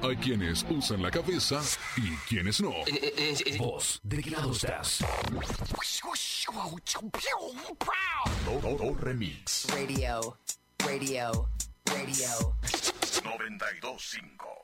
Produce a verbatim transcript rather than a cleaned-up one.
Hay quienes usan la cabeza y quienes no. Vos, ¿de qué lado estás? Todo Remix. Radio, radio, radio. noventa y dos punto cinco.